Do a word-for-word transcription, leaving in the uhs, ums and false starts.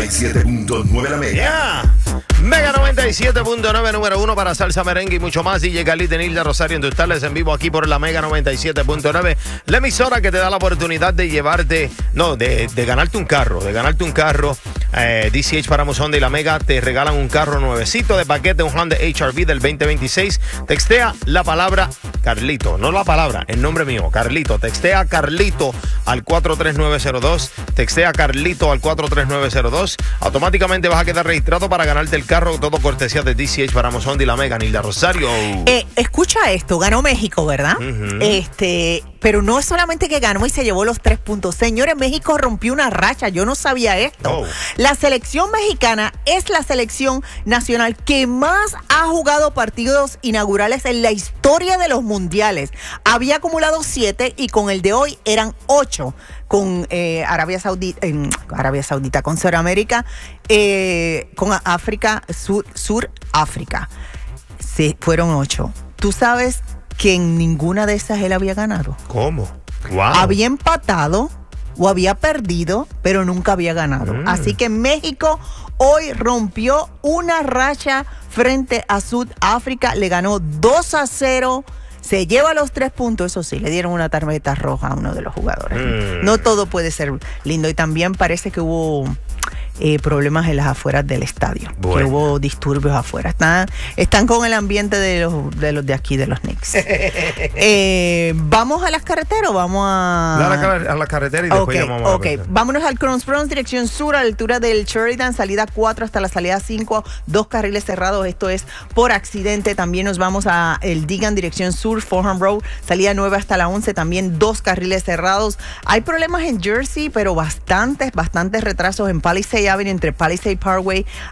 y siete punto nueve La Mega. Yeah. Mega noventa y siete punto nueve, número uno para salsa, merengue y mucho más. D J Khalid, Nilda Rosario en tus tardes en vivo aquí por la Mega noventa y siete punto nueve. La emisora que te da la oportunidad de llevarte, no, de, de ganarte un carro, de ganarte un carro. Eh, D C H para Honda y la Mega te regalan un carro nuevecito de paquete, un Honda H R V del veinte veintiséis. Textea la palabra Carlito, no la palabra, el nombre mío, Carlito. Textea Carlito al cuatro tres nueve cero dos. Textea Carlito al cuatro tres nueve cero dos. Automáticamente vas a quedar registrado para ganarte el carro, todo cortesía de D C H para Honda y la Mega. Nilda Rosario. Eh, escucha esto, ganó México, ¿verdad? Uh-huh. Este, pero no es solamente que ganó y se llevó los tres puntos. Señores, México rompió una racha, yo no sabía esto. Oh. La selección mexicana es la selección nacional que más ha jugado partidos inaugurales en la historia de los mundiales. Había acumulado siete y con el de hoy eran ocho. Con eh, Arabia Saudita, eh, Arabia Saudita, con Sudamérica, eh, con África, Sur, Sur África. Sí, fueron ocho. ¿Tú sabes que en ninguna de esas él había ganado? ¿Cómo? Wow. Había empatado o había perdido, pero nunca había ganado. Mm. Así que México hoy rompió una racha frente a Sudáfrica, le ganó dos a cero. Se lleva los tres puntos, eso sí, le dieron una tarjeta roja a uno de los jugadores. Mm. No todo puede ser lindo. Y también parece que hubo eh, problemas en las afueras del estadio. Bueno. Que hubo disturbios afuera. Están, están con el ambiente de los de, los de aquí, de los Knicks. eh, ¿Vamos a las carreteras o vamos a...? A la, a la carretera y después okay, llamamos a la Ok, vámonos al Cross Bronx, dirección sur, a la altura del Sheridan, salida cuatro hasta la salida cinco, dos carriles cerrados, esto es por accidente. También nos vamos a el Digan, dirección sur, Fordham Road, salida nueve hasta la once, también dos carriles cerrados. Hay problemas en Jersey, pero bastantes, bastantes retrasos en Palisade Avenue, entre Palisade Parkway